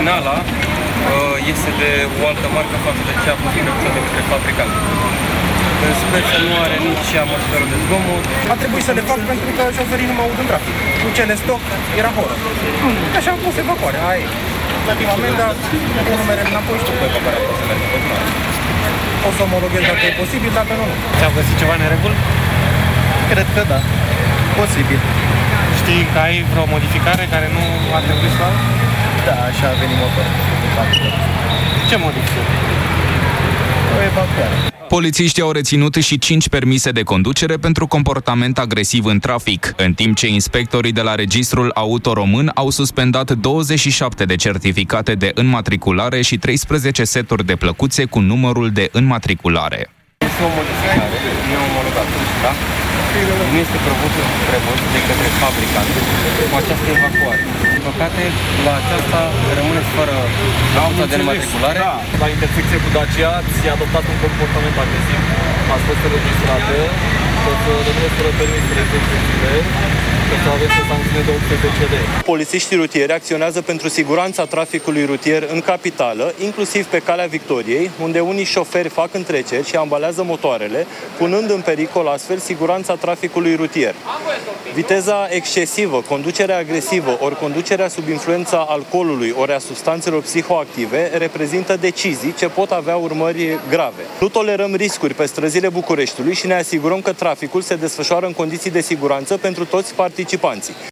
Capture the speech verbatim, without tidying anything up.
originala este de o altă marcă față de cea produsă de către fabricant. Sper că nu are nici amortizorul de zgomot. A trebuit să le fac pentru că șoferii nu mă aud în trafic. Cu cele stoc era horror. Așa am pus evacuare. Aia e. Plătim amenda, cu numere înapoi și după evacuarea pot să merg în continuare. O să omologhez dacă e posibil, dacă nu, nu. Ți-au găsit ceva nereguli? Cred că da. Posibil. Știi că ai vreo modificare care nu ar trebui să au? Da, așa a venit motorul. Ce modificare? O evacuare. Polițiștii au reținut și cinci permise de conducere pentru comportament agresiv în trafic, în timp ce inspectorii de la Registrul Auto Român au suspendat douăzeci și șapte de certificate de înmatriculare și treisprezece seturi de plăcuțe cu numărul de înmatriculare. Este o modificare neomologată, da? Nu este prevăzut de către fabricant cu această evacuare. Din păcate, la aceasta rămâneți fără auto de înmatriculare. Da, la intersecție cu Dacia ați adoptat un comportament agresiv, ați fost înregistrată, o să rămâneți fără permis treizeci de zile, o să aveți o sancțiune de optsprezece lei. Polițiștii rutieri acționează pentru siguranța traficului rutier în capitală, inclusiv pe Calea Victoriei, unde unii șoferi fac întreceri și ambalează motoarele, punând în pericol astfel siguranța traficului rutier. Viteza excesivă, conducerea agresivă ori conducerea sub influența alcoolului ori a substanțelor psihoactive reprezintă decizii ce pot avea urmări grave. Nu tolerăm riscuri pe străzile Bucureștiului și ne asigurăm că traficul se desfășoară în condiții de siguranță pentru toți participanții.